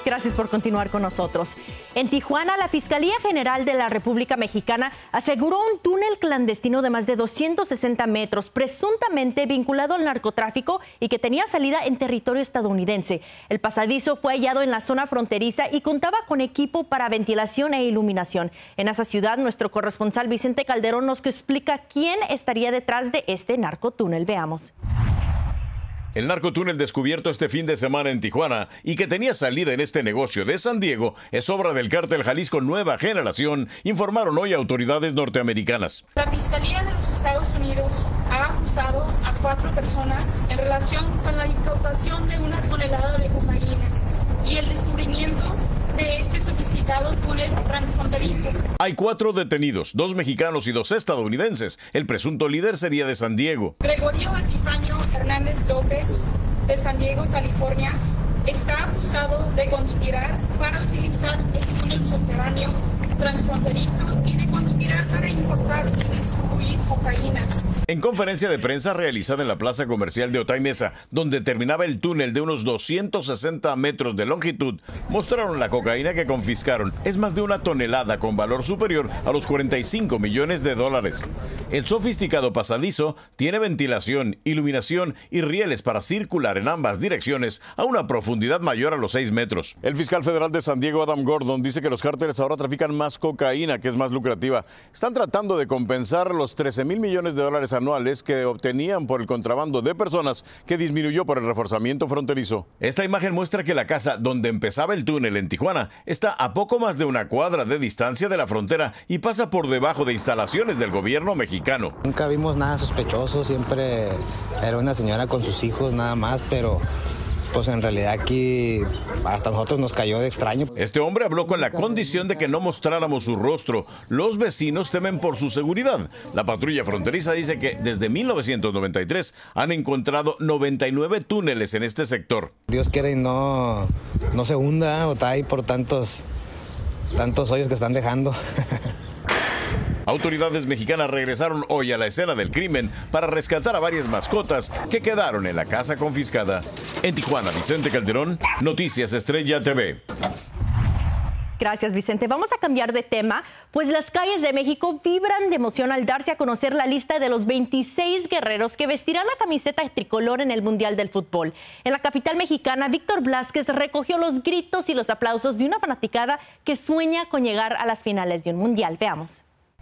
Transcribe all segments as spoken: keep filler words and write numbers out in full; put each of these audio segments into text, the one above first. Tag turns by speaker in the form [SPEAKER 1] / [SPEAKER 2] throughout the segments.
[SPEAKER 1] Gracias por continuar con nosotros. En Tijuana, la Fiscalía General de la República Mexicana aseguró un túnel clandestino de más de doscientos sesenta metros, presuntamente vinculado al narcotráfico y que tenía salida en territorio estadounidense. El pasadizo fue hallado en la zona fronteriza y contaba con equipo para ventilación e iluminación. En esa ciudad, nuestro corresponsal Vicente Calderón nos explica quién estaría detrás de este narcotúnel. Veamos.
[SPEAKER 2] El narcotúnel descubierto este fin de semana en Tijuana y que tenía salida en este negocio de San Diego es obra del cártel Jalisco Nueva Generación, informaron hoy autoridades norteamericanas.
[SPEAKER 3] La Fiscalía de los Estados Unidos ha acusado a cuatro personas en relación con la incautación de una tonelada de cocaína y el descubrimiento de este sofisticado túnel transfronterizo.
[SPEAKER 2] Hay cuatro detenidos, dos mexicanos y dos estadounidenses. El presunto líder sería de San Diego.
[SPEAKER 3] Gregorio Epifanio Hernández López, de San Diego, California, está acusado de conspirar para utilizar el túnel subterráneo transfronterizo y de conspirar para importar y distribuir cocaína.
[SPEAKER 2] En conferencia de prensa realizada en la plaza comercial de Otay Mesa, donde terminaba el túnel de unos doscientos sesenta metros de longitud, mostraron la cocaína que confiscaron. Es más de una tonelada con valor superior a los cuarenta y cinco millones de dólares. El sofisticado pasadizo tiene ventilación, iluminación y rieles para circular en ambas direcciones a una profundidad mayor a los seis metros. El fiscal federal de San Diego, Adam Gordon, dice que los cárteles ahora trafican más cocaína, que es más lucrativa. Están tratando de compensar los trece mil millones de dólares anuales que obtenían por el contrabando de personas, que disminuyó por el reforzamiento fronterizo. Esta imagen muestra que la casa donde empezaba el túnel en Tijuana está a poco más de una cuadra de distancia de la frontera y pasa por debajo de instalaciones del gobierno mexicano.
[SPEAKER 4] Nunca vimos nada sospechoso, siempre era una señora con sus hijos nada más, pero pues en realidad aquí hasta nosotros nos cayó de extraño.
[SPEAKER 2] Este hombre habló con la condición de que no mostráramos su rostro. Los vecinos temen por su seguridad. La patrulla fronteriza dice que desde mil novecientos noventa y tres han encontrado noventa y nueve túneles en este sector.
[SPEAKER 4] Dios quiere y no, no se hunda Otay por tantos, tantos hoyos que están dejando.
[SPEAKER 2] Autoridades mexicanas regresaron hoy a la escena del crimen para rescatar a varias mascotas que quedaron en la casa confiscada. En Tijuana, Vicente Calderón, Noticias Estrella T V.
[SPEAKER 1] Gracias, Vicente. Vamos a cambiar de tema, pues las calles de México vibran de emoción al darse a conocer la lista de los veintiséis guerreros que vestirán la camiseta tricolor en el Mundial del Fútbol. En la capital mexicana, Víctor Blázquez recogió los gritos y los aplausos de una fanaticada que sueña con llegar a las finales de un Mundial. Veamos.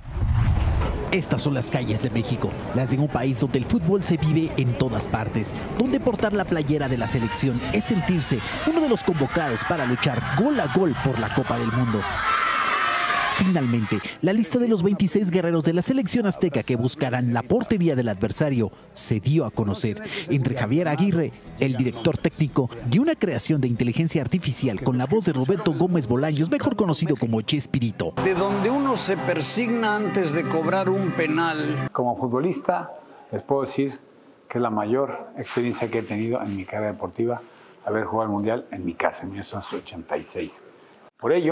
[SPEAKER 5] Estas son las calles de México, las de un país donde el fútbol se vive en todas partes, donde portar la playera de la selección es sentirse uno de los convocados para luchar gol a gol por la Copa del Mundo. Finalmente, la lista de los veintiséis guerreros de la selección azteca que buscarán la portería del adversario se dio a conocer. Entre Javier Aguirre, el director técnico, y una creación de inteligencia artificial con la voz de Roberto Gómez Bolaños, mejor conocido como Chespirito.
[SPEAKER 6] De donde uno se persigna antes de cobrar un penal.
[SPEAKER 7] Como futbolista, les puedo decir que es la mayor experiencia que he tenido en mi carrera deportiva, haber jugado al Mundial en mi casa en mil novecientos ochenta y seis. Por ello,